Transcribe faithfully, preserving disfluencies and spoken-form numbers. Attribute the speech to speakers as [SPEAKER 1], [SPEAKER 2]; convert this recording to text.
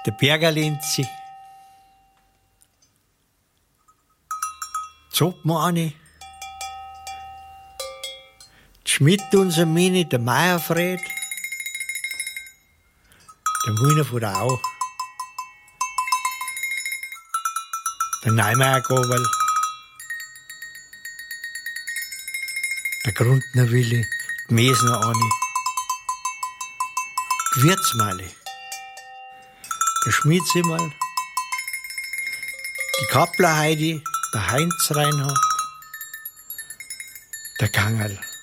[SPEAKER 1] der Bergerlinzi, Zoppmanni, die Schmidt unser Mini, der Meierfred, der Mühner von der Au, der Neumeier-Gobel, der Grundner Willi, die Mesner Anni, die Wirtsmali, der Schmiedzimmerl, die Kappler Heidi, der Heinz Reinhardt, der Kangerl.